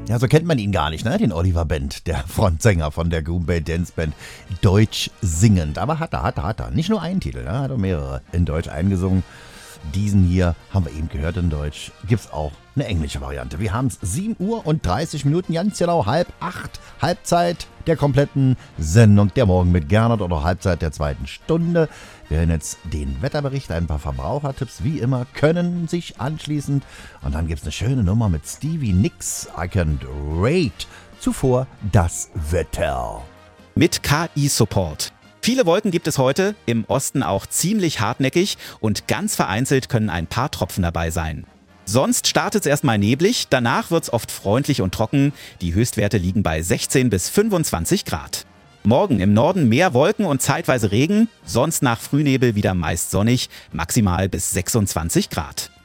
Ja, so kennt man ihn gar nicht, ne? Den Oliver Bend, der Frontsänger von der Goombay Dance Band, deutsch singend. Aber hat er. Nicht nur einen Titel, ne? Hat er mehrere in Deutsch eingesungen. Diesen hier haben wir eben gehört in Deutsch. Gibt's auch eine englische Variante. Wir haben es 7 Uhr und 30 Minuten, ganz genau 7:30, Halbzeit der kompletten Sendung Der Morgen mit Gernot oder Halbzeit der 2. Stunde. Wir hören jetzt den Wetterbericht, ein paar Verbrauchertipps, wie immer, können sich anschließen. Und dann gibt's eine schöne Nummer mit Stevie Nicks, I Can't Wait. Zuvor das Wetter. Mit KI-Support. Viele Wolken gibt es heute, im Osten auch ziemlich hartnäckig und ganz vereinzelt können ein paar Tropfen dabei sein. Sonst startet es erstmal neblig, danach wird es oft freundlich und trocken. Die Höchstwerte liegen bei 16 bis 25 Grad. Morgen im Norden mehr Wolken und zeitweise Regen, sonst nach Frühnebel wieder meist sonnig, maximal bis 26 Grad.